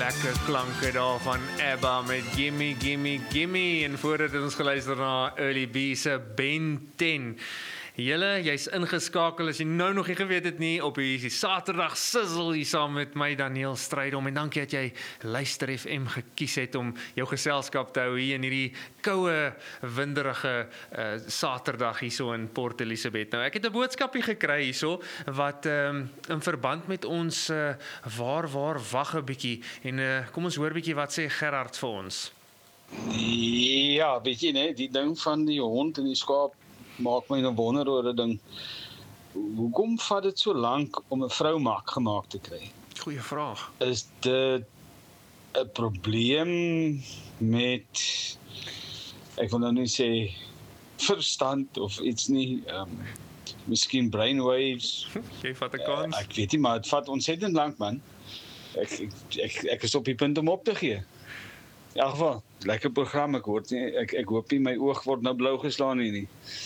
lekker klanke daar van ABBA met Gimme, Gimme, Gimme. En voordat ons geluister na Early B se Ben 10. Julle, jy's ingeskakel as jy nou nog nie geweet het nie op hierdie Saterdag sizzle hier saam met my Daniel Strydom en dankie dat jy Luister FM gekies het om jou geselskap te hou hier in hierdie koue, winderige Saterdag hierso in Port Elizabeth. Nou, ek het 'n boodskapie gekry hierso wat in verband met ons waar wag 'n bietjie en kom ons hoor bietjie wat sê Gerard vir ons. Ja, weet jy nee, die ding van die hond en die skaap maak my nou wonder oor 'n ding. Hoekom vat dit so lank om 'n vrou gemaak te kry? Goeie vraag. Is dit 'n probleem met, ek wil nou nie sê verstand of iets nie, miskien brainwaves. Jy vat 'n kans. Ek weet nie, maar dit vat ontsettend lank, man. Ek is op die punt om op te gee. In elk geval, lekker program, ek hoop nie my oog word nou blou geslaan nie.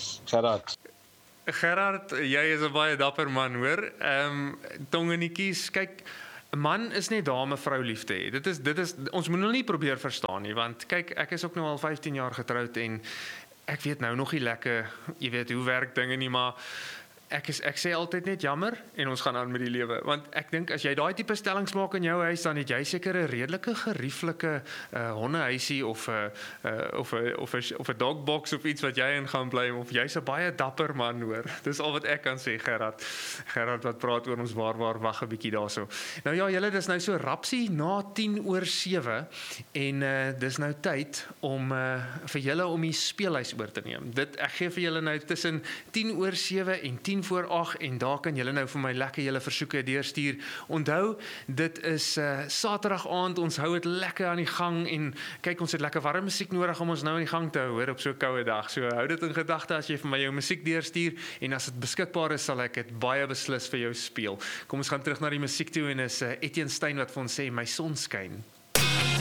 Gerard, jy is 'n baie dapper man, hoor. Tong in die kies, kyk, 'n man is net daar om 'n vrou lief te hê. Dit is ons moet nou nie probeer verstaan nie, want kyk, ek is ook nou al 15 jaar getroud en ek weet nou nog nie lekker, jy weet hoe werk dinge nie, maar ek sê altyd net jammer en ons gaan aan met die lewe, want ek dink as jy daai tipe stellings maak in jou huis, dan het jy seker 'n redelike gerieflike hondehuisie of 'n dogbox of iets wat jy in gaan bly, of jy's 'n baie dapper man, hoor. Dis al wat ek kan sê, Gerard wat praat oor ons waar wag 'n bietjie daarso. Nou ja, julle, dis nou so rapsie na 7:10 en dis nou tyd om vir julle om die speelhuis oor te neem. Ek gee vir julle nou tussen 7:10 en 7:50 en daar kan julle nou vir my lekker julle versoeke deurstuur. Onthou, dit is Saterdag aand, ons hou dit lekker aan die gang en kyk, ons het lekker warm musiek nodig om ons nou aan die gang te hou, hoor, op so 'n koue dag. So hou dit in gedagte as jy vir my jou musiek deurstuur en as dit beskikbaar is, sal ek dit baie beslis vir jou speel. Kom ons gaan terug na die musiek toe en is Etienne Stein wat vir ons sê My son skyn.